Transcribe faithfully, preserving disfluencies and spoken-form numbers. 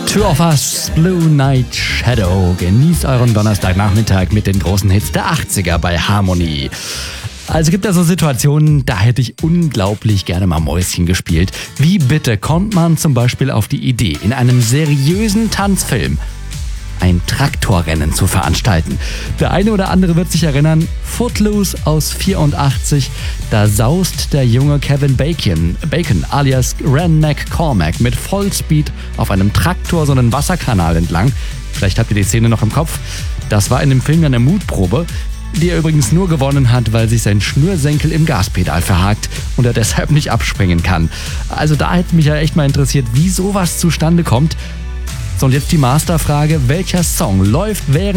Two of Us, Blue Night Shadow. Genießt euren Donnerstagnachmittag mit den großen Hits der achtziger bei Harmony. Also gibt es so Situationen, da hätte ich unglaublich gerne mal Mäuschen gespielt. Wie bitte kommt man zum Beispiel auf die Idee, in einem seriösen Tanzfilm ein Traktorrennen zu veranstalten? Der eine oder andere wird sich erinnern, Footloose aus vierundachtzig, da saust der junge Kevin Bacon, Bacon alias Redneck Cormac mit Vollspeed auf einem Traktor so einen Wasserkanal entlang. Vielleicht habt ihr die Szene noch im Kopf. Das war in dem Film eine Mutprobe, die er übrigens nur gewonnen hat, weil sich sein Schnürsenkel im Gaspedal verhakt und er deshalb nicht abspringen kann. Also da hätte mich ja echt mal interessiert, wie sowas zustande kommt. So, und jetzt die Masterfrage: Welcher Song läuft während